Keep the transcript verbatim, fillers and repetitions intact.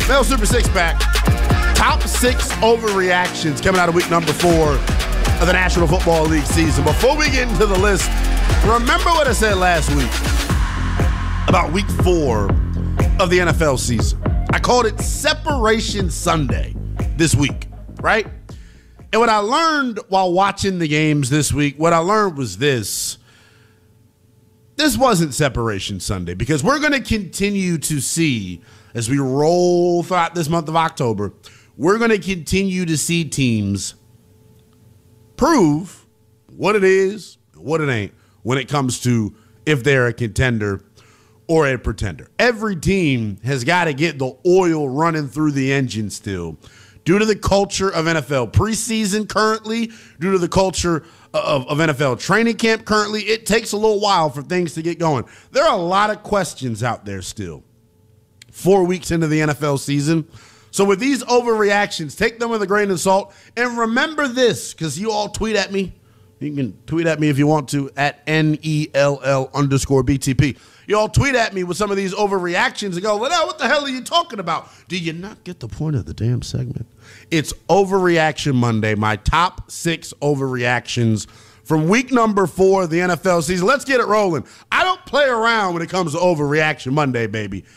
Bell Super Six back. Top six overreactions coming out of week number four of the National Football League season. Before we get into the list, remember what I said last week about week four of the N F L season. I called it Separation Sunday this week, right? And what I learned while watching the games this week, what I learned was this. This wasn't Separation Sunday because we're going to continue to see, as we roll throughout this month of October, we're going to continue to see teams prove what it is, what it ain't, when it comes to if they're a contender or a pretender. Every team has got to get the oil running through the engine still due to the culture of N F L preseason currently, due to the culture of, of N F L training camp currently. It takes a little while for things to get going. There are a lot of questions out there still. Four weeks into the N F L season. So with these overreactions, take them with a grain of salt. And remember this, because you all tweet at me. You can tweet at me if you want to, at N E L L underscore B T P. You all tweet at me with some of these overreactions and go, well, what the hell are you talking about? Do you not get the point of the damn segment? It's Overreaction Monday, my top six overreactions from week number four of the N F L season. Let's get it rolling. I don't play around when it comes to Overreaction Monday, baby.